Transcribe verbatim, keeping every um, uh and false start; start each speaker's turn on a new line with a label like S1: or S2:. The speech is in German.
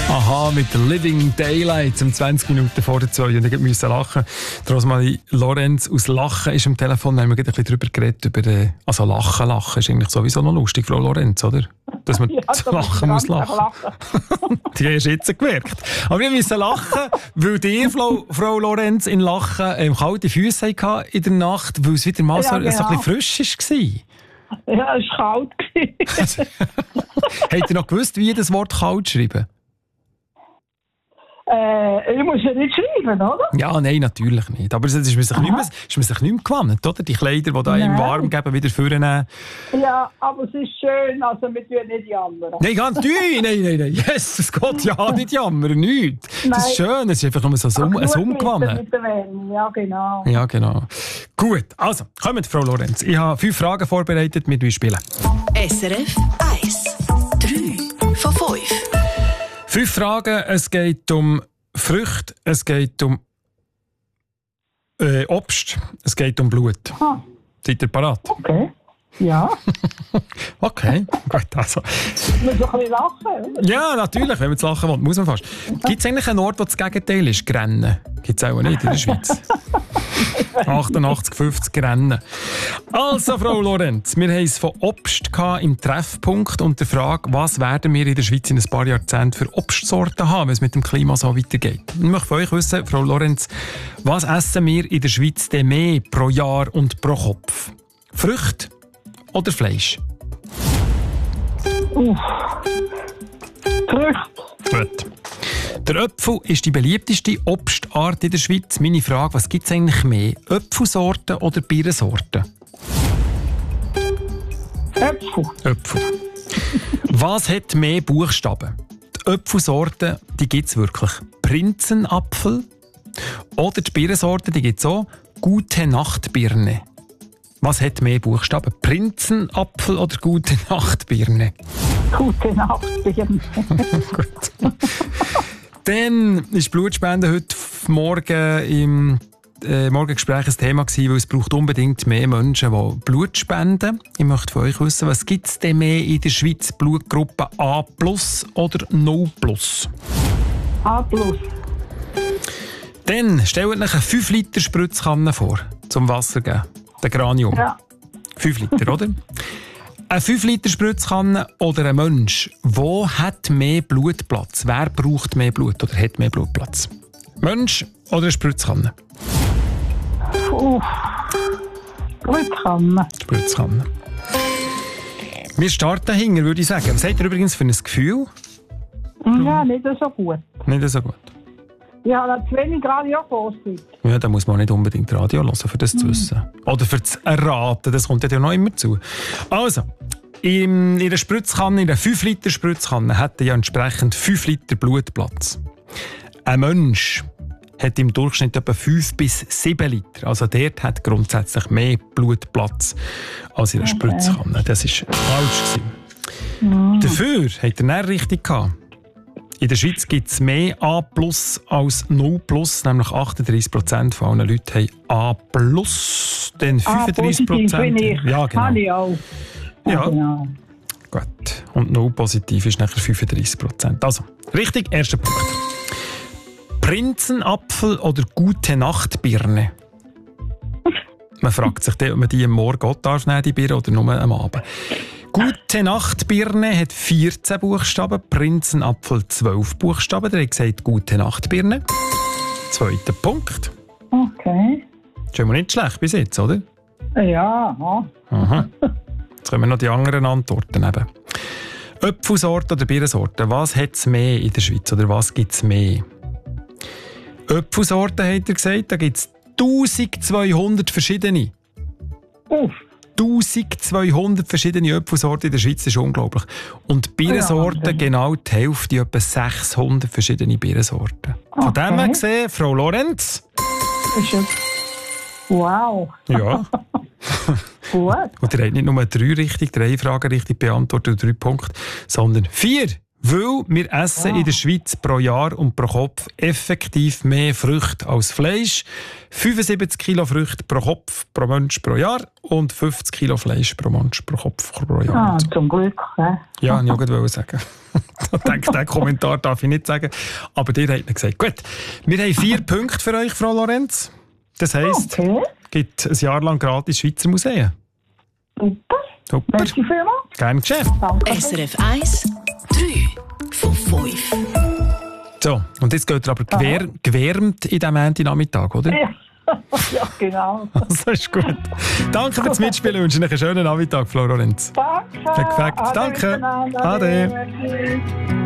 S1: Aha, mit Living Daylights um zwanzig Minuten vor der zwei. Und ich musste lachen. Rosmarie Lorenz aus Lachen ist am Telefon. Da haben wir gerade ein bisschen drüber geredet. Über, äh, also Lachen, Lachen ist eigentlich sowieso noch lustig, Frau Lorenz, oder? Dass man
S2: Ja,
S1: zu lachen muss lachen. lachen. Die hast jetzt gemerkt. Aber wir müssen lachen, weil die Frau, Frau Lorenz in Lachen ähm, kalte Füße hatte in der Nacht, weil es wieder mal ja, so, genau. so ein bisschen frisch war.
S2: Ja, es war kalt.
S1: Habt ihr noch gewusst, wie das Wort kalt schreiben?
S2: Äh, ich muss ja nicht schreiben, oder?
S1: Ja, nein, natürlich nicht. Aber es ist man sich, nicht mehr, ist man sich nicht mehr gewandt, oder? Die Kleider, die da im Warm geben, wieder vornehmen.
S2: Ja, aber es ist schön, also wir tun nicht jammern.
S1: Nein, ganz nicht. Nein, nein, nein. Jesus Gott, ja, nicht jammern, nichts. Das ist schön, es ist einfach nur so ein Umgewannen.
S2: Ja, genau.
S1: Ja, genau. Gut, also, kommt, Frau Lorenz. Ich habe fünf Fragen vorbereitet, mit euch spielen.
S3: S R F eins. drei von fünf.
S1: Fünf Fragen, es geht um Früchte, es geht um äh, Obst, es geht um Blut.
S2: Ah.
S1: Seid ihr parat?
S2: Okay. Ja.
S1: Okay, gut, also.
S2: Man muss doch ein bisschen lachen, oder?
S1: Ja, natürlich, wenn man zu lachen will, muss man fast. Gibt es eigentlich einen Ort, wo das Gegenteil ist? Grennen. Gibt es auch nicht in der Schweiz. achtundachtzig fünfzig Rennen. Also, Frau Lorenz, wir haben es von Obst im Treffpunkt und der Frage, was werden wir in der Schweiz in ein paar Jahrzehnten für Obstsorten haben, wenn es mit dem Klima so weitergeht. Ich möchte von euch wissen, Frau Lorenz, was essen wir in der Schweiz denn mehr pro Jahr und pro Kopf? Früchte oder Fleisch?
S2: Uff. Früchte.
S1: Gut. Der Apfel ist die beliebteste Obstart in der Schweiz. Meine Frage, was gibt es eigentlich mehr? Apfelsorten oder Birnensorten?
S2: Äpfel.
S1: Äpfel. Was hat mehr Buchstaben? Die Apfelsorten, die gibt es wirklich. Prinzenapfel oder die Birnensorten, die gibt es auch. Gute Nacht Birne. Was hat mehr Buchstaben? Prinzenapfel oder Gute Nacht Birne?
S2: Gute Nacht Birne.
S1: Gut. Dann war Blutspende heute Morgen im äh, Morgengespräch ein Thema gewesen, weil es braucht unbedingt mehr Menschen, die Blut spenden. Ich möchte von euch wissen, was gibt es denn mehr in der Schweiz? Blutgruppe A plus oder null plus?
S2: A plus.
S1: Dann stellt euch eine fünf Liter Spritzkanne vor, zum Wasser geben. Der Granium.
S2: Ja.
S1: fünf Liter, oder? Eine fünf Liter Spritzkanne oder ein Mensch, wo hat mehr Blutplatz? Wer braucht mehr Blut oder hat mehr Blutplatz? Mensch oder eine Spritzkanne?
S2: Uff. Spritzkanne.
S1: Spritzkanne. Wir starten hinten, würde ich sagen. Was habt ihr übrigens für ein Gefühl?
S2: Ja, nicht so gut.
S1: Nicht so gut.
S2: Ja, da zu wenig Radio vorsicht.
S1: Ja, da muss man nicht unbedingt Radio hören, für das zu wissen. Oder für das Erraten, das kommt ja noch immer zu. Also, in einer Spritzkanne, in einer fünf Liter Spritzkanne, hat ja entsprechend fünf Liter Blutplatz. Ein Mensch hat im Durchschnitt etwa fünf bis sieben Liter. Also dort hat grundsätzlich mehr Blutplatz als in einer okay. Spritzkanne. Das war falsch. Mm. Dafür hat er nicht richtig gehabt. In der Schweiz gibt es mehr A plus als null plus, nämlich achtunddreißig Prozent von allen Leuten haben A plus, dann fünfunddreißig Prozent.
S2: Ah,
S1: ja, genau.
S2: Habe ich auch.
S1: Ja,
S2: genau.
S1: Gut. Und null positiv ist nachher fünfunddreißig Prozent. Also, richtig, erster Punkt. Prinzenapfel oder Gute Nacht Birne? Man fragt sich, ob man die am Morgen auch darf, die Birne, oder nur am Abend. Gute Nacht Birne hat vierzehn Buchstaben, Prinzenapfel zwölf Buchstaben. Der hat gesagt, Gute Nacht Birne. Zweiter Punkt.
S2: Okay.
S1: Das ist immer nicht schlecht bis jetzt, oder?
S2: Ja.
S1: Aha. Jetzt kommen noch die anderen Antworten. Eben. Apfelsorte oder Birnensorte, was hat es mehr in der Schweiz? Oder was gibt es mehr? Apfelsorten, hat er gesagt, da gibt es eintausendzweihundert verschiedene.
S2: Uff.
S1: eintausendzweihundert verschiedene Apfelsorten in der Schweiz, das ist unglaublich. Und Birnensorten, ja, genau die Hälfte, etwa sechshundert verschiedene Birnensorten. Von okay. dem her gesehen, Frau Lorenz.
S2: Wow.
S1: Ja.
S2: Gut.
S1: Und ihr habt nicht nur drei richtig, drei Fragen richtig beantwortet, drei Punkte, sondern vier, Weil wir essen
S2: Ja.
S1: in der Schweiz pro Jahr und pro Kopf effektiv mehr Früchte als Fleisch. fünfundsiebzig Kilo Früchte pro Kopf, pro Mensch pro Jahr und fünfzig Kilo Fleisch pro Mensch pro Kopf pro Jahr.
S2: Ah, zum Glück. He?
S1: Ja, ich wollte auch sagen. Ich denke, diesen Kommentar darf ich nicht sagen. Aber dir hat mir gesagt. Gut, wir haben vier Punkte für euch, Frau Lorenz. Das heisst,
S2: Okay.
S1: es gibt ein Jahr lang gratis Schweizer Museen.
S2: Super.
S1: Super.
S2: Merci vielmals.
S1: Gern geschehen.
S2: Danke.
S3: S R F eins, drei von fünf.
S1: So, und jetzt geht er aber gewär, gewärmt in diesem Montagnachmittag, oder?
S2: Ja. Ja, genau.
S1: Das ist gut. Danke fürs Mitspielen und wünsche euch einen schönen Nachmittag, Frau Lorenz.
S2: Danke.
S1: Perfekt.
S2: Ade
S1: Danke.
S2: miteinander.
S1: Ade.
S2: Merci.